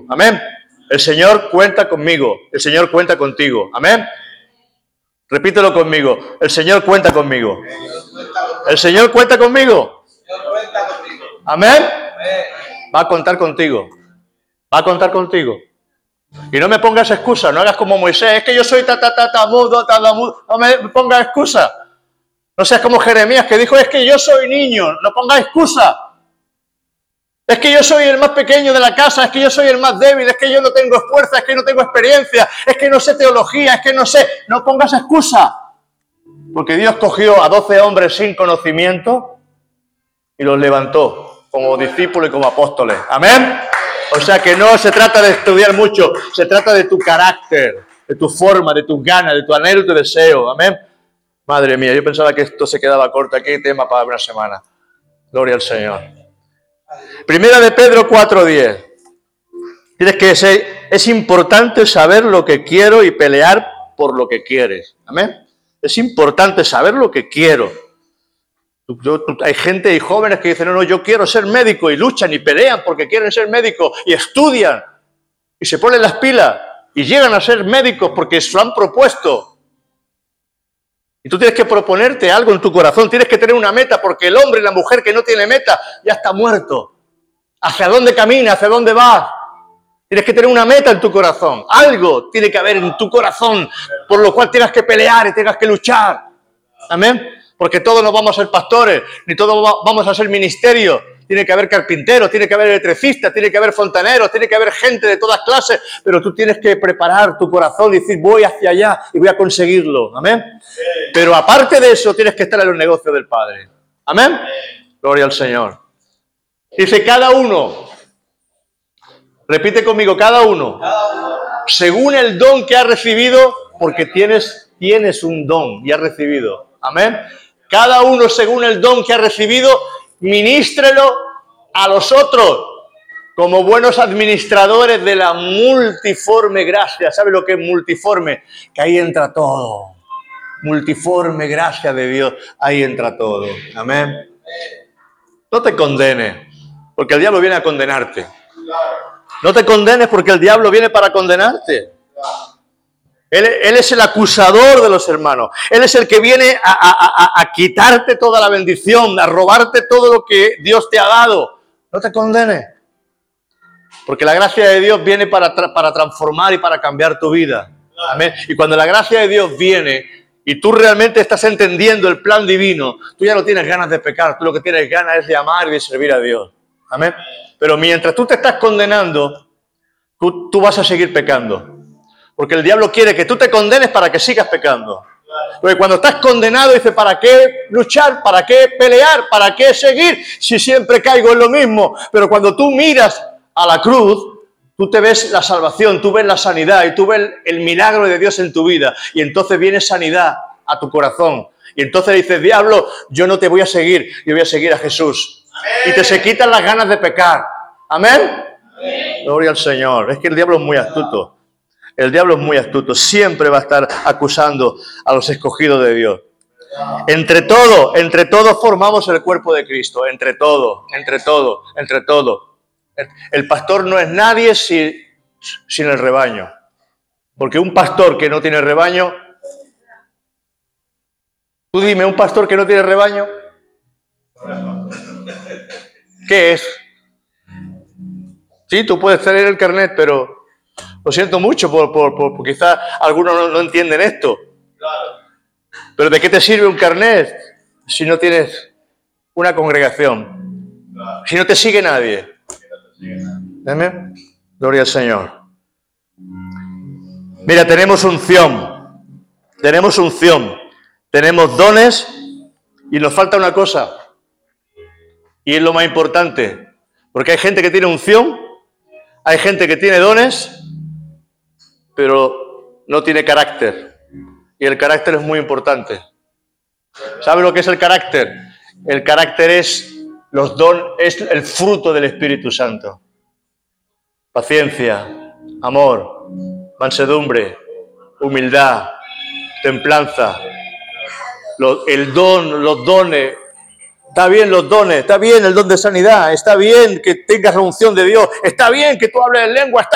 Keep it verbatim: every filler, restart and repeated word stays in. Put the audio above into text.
Amén. El Señor cuenta conmigo. El Señor cuenta contigo. Amén. Repítelo conmigo. El Señor cuenta conmigo. El Señor cuenta conmigo. Amén. Va a contar contigo. Va a contar contigo. Y no me pongas excusa. No hagas como Moisés. Es que yo soy ta ta ta ta mudo, ta ta mudo. No me pongas excusa. No seas como Jeremías que dijo, es que yo soy niño. No pongas excusa. Es que yo soy el más pequeño de la casa, es que yo soy el más débil, es que yo no tengo fuerza, es que no tengo experiencia, es que no sé teología, es que no sé. No pongas excusa. Porque Dios cogió a doce hombres sin conocimiento y los levantó como discípulos y como apóstoles. Amén. O sea que no se trata de estudiar mucho, se trata de tu carácter, de tu forma, de tus ganas, de tu anhelo y tu deseo. Amén. Madre mía, yo pensaba que esto se quedaba corto. Aquí hay tema para una semana. Gloria al Señor. Primera de Pedro cuatro diez. Tienes que ser, es importante saber lo que quiero y pelear por lo que quieres. Amén. Es importante saber lo que quiero. Yo, hay gente y jóvenes que dicen, no, no, yo quiero ser médico y luchan y pelean porque quieren ser médicos y estudian y se ponen las pilas y llegan a ser médicos porque se lo han propuesto. Y tú tienes que proponerte algo en tu corazón, tienes que tener una meta, porque el hombre y la mujer que no tiene meta ya está muerto. ¿Hacia dónde camina? ¿Hacia dónde vas? Tienes que tener una meta en tu corazón. Algo tiene que haber en tu corazón por lo cual tengas que pelear y tengas que luchar. Amén. Porque todos no vamos a ser pastores, ni todos vamos a ser ministerios. Tiene que haber carpinteros, tiene que haber electricistas, tiene que haber fontaneros, tiene que haber gente de todas clases, pero tú tienes que preparar tu corazón y decir, voy hacia allá y voy a conseguirlo. Amén. Pero aparte de eso, tienes que estar en los negocios del Padre. Amén. Gloria al Señor. Dice, cada uno, repite conmigo, cada uno, según el don que ha recibido, porque tienes, tienes un don y has recibido. Amén. Cada uno según el don que ha recibido, ministrelo a los otros como buenos administradores de la multiforme gracia. ¿Sabe lo que es multiforme? Que ahí entra todo. Multiforme gracia de Dios, ahí entra todo. Amén. No te condenes, porque el diablo viene a condenarte. No te condenes porque el diablo viene para condenarte. Él, él es el acusador de los hermanos. Él es el que viene a, a, a, a quitarte toda la bendición, a robarte todo lo que Dios te ha dado. No te condenes. Porque la gracia de Dios viene para, tra para transformar y para cambiar tu vida. Amén. Y cuando la gracia de Dios viene y tú realmente estás entendiendo el plan divino, tú ya no tienes ganas de pecar. Tú lo que tienes ganas es de amar y de servir a Dios. Amén. Pero mientras tú te estás condenando, tú, tú vas a seguir pecando. Porque el diablo quiere que tú te condenes para que sigas pecando. Porque cuando estás condenado, dice, ¿para qué luchar? ¿Para qué pelear? ¿Para qué seguir? Si siempre caigo en lo mismo. Pero cuando tú miras a la cruz, tú te ves la salvación, tú ves la sanidad y tú ves el milagro de Dios en tu vida. Y entonces viene sanidad a tu corazón. Y entonces dices, diablo, yo no te voy a seguir, yo voy a seguir a Jesús. Y te se quitan las ganas de pecar. ¿Amén? Amén. Gloria al Señor. Es que el diablo es muy astuto. El diablo es muy astuto, siempre va a estar acusando a los escogidos de Dios. Entre todo, entre todos formamos el cuerpo de Cristo, entre todo, entre todo, entre todo. El pastor no es nadie sin, sin el rebaño, porque un pastor que no tiene rebaño, tú dime, un pastor que no tiene rebaño, ¿qué es? Sí, tú puedes tener el carnet, pero lo siento mucho, por, por, por, por quizás algunos no, no entienden esto. Pero ¿de qué te sirve un carnet si no tienes una congregación? Si no te sigue nadie. Amén. Gloria al Señor. Mira, tenemos unción. Tenemos unción. Tenemos dones y nos falta una cosa. Y es lo más importante. Porque hay gente que tiene unción, hay gente que tiene dones, pero no tiene carácter. Y el carácter es muy importante. ¿Sabe lo que es el carácter? El carácter es los dones, es el fruto del Espíritu Santo. Paciencia, amor, mansedumbre, humildad, templanza. Los, el don, los dones. Está bien los dones, está bien el don de sanidad, está bien que tengas la unción de Dios, está bien que tú hables en lengua, está